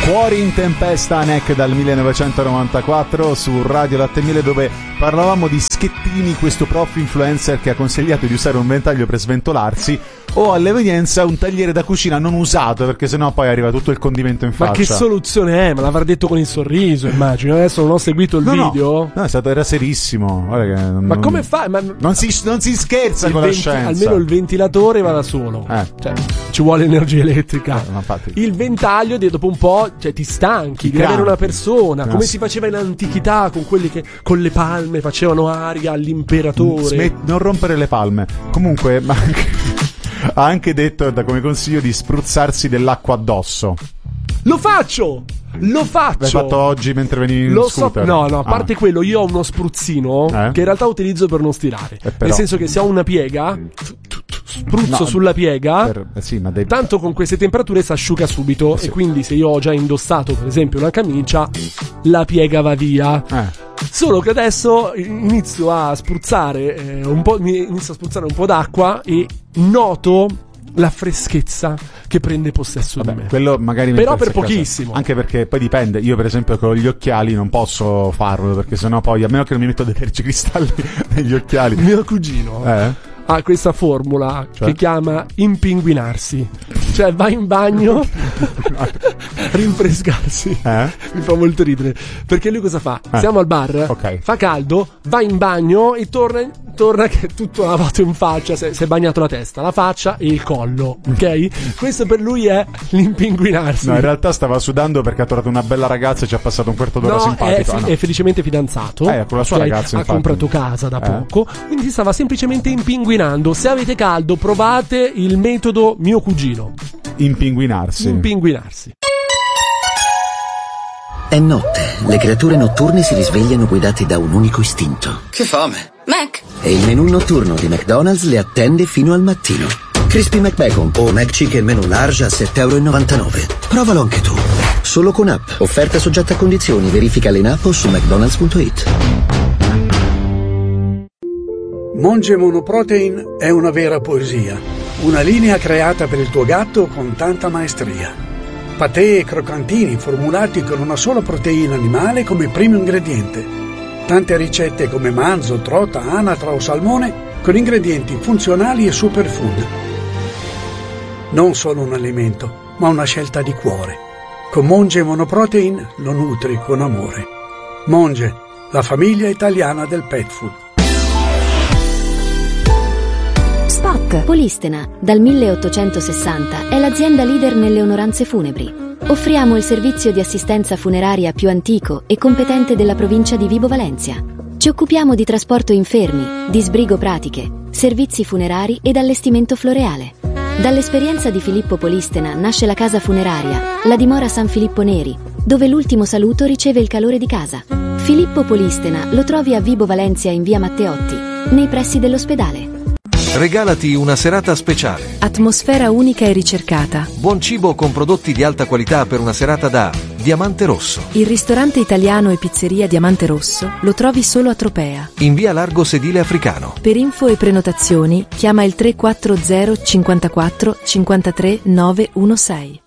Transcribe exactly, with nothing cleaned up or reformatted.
Cuori in tempesta, N E C dal millenovecentonovantaquattro su Radio Latte e Miele, dove parlavamo di Schettini, questo prof influencer che ha consigliato di usare un ventaglio per sventolarsi o all'evenienza un tagliere da cucina non usato, perché sennò poi arriva tutto il condimento in faccia. Ma che soluzione è? Me l'avrà detto con il sorriso, immagino. Adesso non ho seguito il no, video. No, no, è stato, era serissimo. Guarda che non, ma come fa? Ma non, si, non si scherza con venti, la scienza. Almeno il ventilatore va da solo. Eh. Cioè, ci vuole energia elettrica. Eh, infatti. Il ventaglio, dopo un po', cioè, ti stanchi di avere una persona. Come si faceva in antichità con quelli che con le palme facevano aria all'imperatore. Smet- non rompere le palme. Comunque, ma anche, ha anche detto da come consiglio di spruzzarsi dell'acqua addosso. Lo faccio! Lo faccio! L'hai fatto oggi mentre venivi in Lo scooter? So, no, no, a parte ah. quello, io ho uno spruzzino eh? che in realtà utilizzo per non stirare. Eh, però... Nel senso che se ho una piega, spruzzo no, sulla piega, per... eh sì, ma devi... tanto con queste temperature si asciuga subito. Sì. E quindi se io ho già indossato, per esempio, una camicia, la piega va via. Eh. Solo che adesso inizio a spruzzare eh, un po', inizio a spruzzare un po' d'acqua e noto la freschezza che prende possesso Vabbè, di me. Quello magari però per pochissimo. Caso. Anche perché poi dipende. Io per esempio con gli occhiali non posso farlo, perché sennò poi, a meno che non mi metto dei tergicristalli negli occhiali. Mio cugino eh? ha questa formula, cioè? Che chiama impinguinarsi. Cioè va in bagno rinfrescarsi. eh? Mi fa molto ridere, perché lui cosa fa? Eh. Siamo al bar, okay. Fa caldo, va in bagno e torna, torna che è tutto lavato in faccia. Si è bagnato la testa, la faccia e il collo, ok? Questo per lui è l'impinguinarsi. No, in realtà stava sudando perché ha trovato una bella ragazza e ci ha passato un quarto d'ora no, simpatico. È, fi- ah, no. è felicemente fidanzato. Eh, con la sua okay? ragazza, ha infatti. comprato casa da eh? poco, quindi si stava semplicemente impinguinando. Se avete caldo, provate il metodo mio cugino. Impinguinarsi. Impinguinarsi. È notte. Le creature notturne si risvegliano guidate da un unico istinto. Che fame. Mac. E il menù notturno di McDonald's le attende fino al mattino. Crispy McBacon o McChicken menù large a sette e novantanove euro. Provalo anche tu. Solo con app. Offerta soggetta a condizioni. Verificale in app o su mcdonalds punto it. Monge Monoprotein è una vera poesia. Una linea creata per il tuo gatto con tanta maestria. Patè e croccantini formulati con una sola proteina animale come primo ingrediente. Tante ricette come manzo, trota, anatra o salmone con ingredienti funzionali e superfood. Non solo un alimento, ma una scelta di cuore. Con Monge Monoprotein lo nutri con amore. Monge, la famiglia italiana del pet food. Spot. Polistena, dal milleottocentosessanta, è l'azienda leader nelle onoranze funebri. Offriamo il servizio di assistenza funeraria più antico e competente della provincia di Vibo Valentia. Ci occupiamo di trasporto infermi, di sbrigo pratiche, servizi funerari ed allestimento floreale. Dall'esperienza di Filippo Polistena nasce la casa funeraria, la dimora San Filippo Neri, dove l'ultimo saluto riceve il calore di casa. Filippo Polistena lo trovi a Vibo Valentia in via Matteotti, nei pressi dell'ospedale. Regalati una serata speciale. Atmosfera unica e ricercata. Buon cibo con prodotti di alta qualità per una serata da Diamante Rosso. Il ristorante italiano e pizzeria Diamante Rosso lo trovi solo a Tropea. In via Largo Sedile Africano. Per info e prenotazioni chiama il tre quattro zero cinquantaquattro cinquantatré nove uno sei.